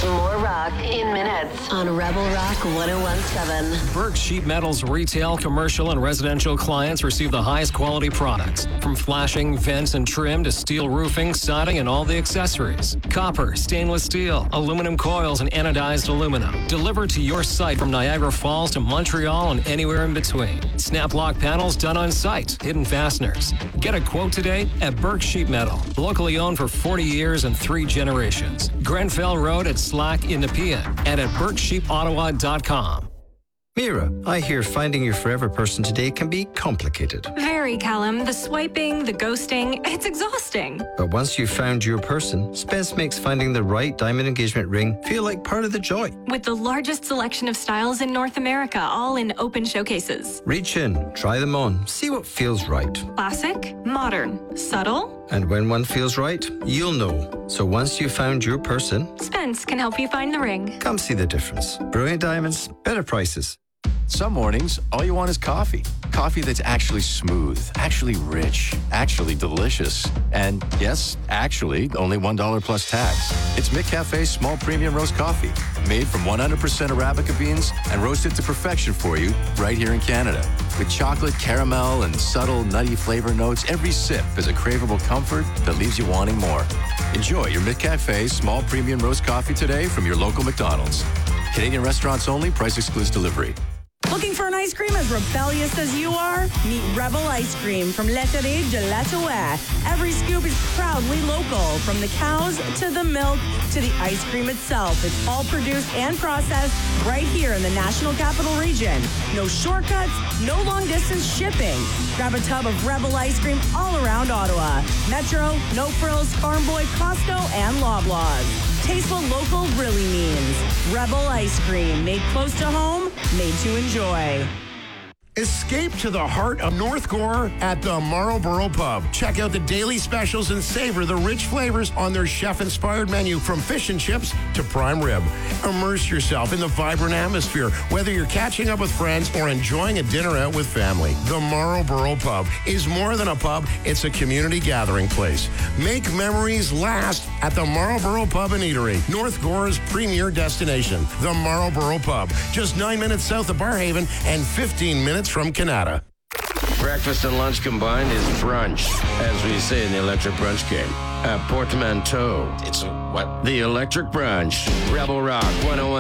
More rock in minutes on Rebel Rock 101.7. Burke Sheet Metal's retail, commercial, and residential clients receive the highest quality products. From flashing, vents, and trim to steel roofing, siding, and all the accessories. Copper, stainless steel, aluminum coils, and anodized aluminum. Delivered to your site from Niagara Falls to Montreal and anywhere in between. Snap lock panels done on site. Hidden fasteners. Get a quote today at Burke Sheet Metal. Locally owned for 40 years and 3 generations. Grenfell Road at Slack in Nepean and at BurkeSheepOttawa.com. Mira, I hear finding your forever person today can be complicated. Very, Callum. The swiping, the ghosting, it's exhausting. But once you've found your person, Spence makes finding the right diamond engagement ring feel like part of the joy. With the largest selection of styles in North America, all in open showcases. Reach in, try them on, see what feels right. Classic, modern, subtle. And when one feels right, you'll know. So once you've found your person, Spence can help you find the ring. come see the difference. Brilliant Diamonds, better prices. Some mornings, all you want is coffee. Coffee that's actually smooth, actually rich, actually delicious. And yes, actually, only $1 plus tax. It's McCafe's small premium roast coffee, made from 100% Arabica beans and roasted to perfection for you right here in Canada. With chocolate, caramel, and subtle nutty flavor notes, every sip is a craveable comfort that leaves you wanting more. Enjoy your McCafe small premium roast coffee today from your local McDonald's. Canadian restaurants only, price excludes delivery. Looking for an ice cream as rebellious as you are? Meet Rebel Ice Cream from Laiterie de l'Ottawa. Every scoop is proudly local, from the cows to the milk to the ice cream itself. It's all produced and processed right here in the National Capital Region. No shortcuts, no long-distance shipping. Grab a tub of Rebel Ice Cream all around Ottawa. Metro, No Frills, Farm Boy, Costco, and Loblaws. Taste what local really means. Rebel Ice Cream, made close to home, made to enjoy. Escape to the heart of North Gore at the Marlborough Pub. Check out the daily specials and savor the rich flavors on their chef-inspired menu, from fish and chips to prime rib. Immerse yourself in the vibrant atmosphere, whether you're catching up with friends or enjoying a dinner out with family. The Marlborough Pub is more than a pub, it's a community gathering place. Make memories last at the Marlborough Pub and Eatery, North Gore's premier destination. The Marlborough Pub, just 9 minutes south of Barhaven and 15 minutes from Canada. Breakfast and lunch combined is brunch, as we say in the electric brunch game. A portmanteau. It's a what? The electric brunch. Rebel Rock 101.